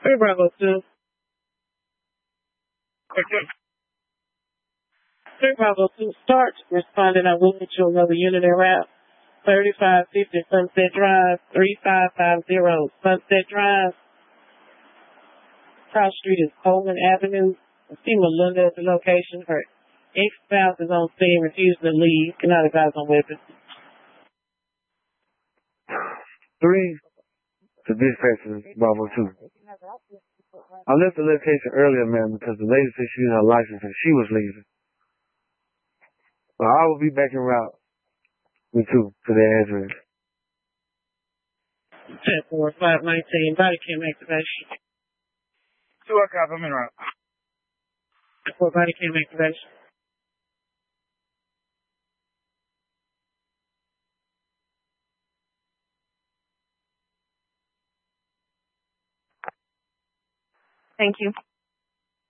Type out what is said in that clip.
Hey, Bravo 2. Hey, Bravo 2. Start responding. I will get you another unit and route. 3550 Sunset Drive, 3550 Sunset Drive. Cross Street is Coleman Avenue. I see Melinda at the location. Her ex-spouse is on scene, refusing to leave. Cannot advise on weapons. 3 to dispatch Bravo 2. I left the location earlier, ma'am, because the lady said she had her license and she was leaving. But I will be back en route with you to the address. 10-4-5-19, body cam activation. 2 o'clock, I'm en route. 4 body cam activation. Thank you.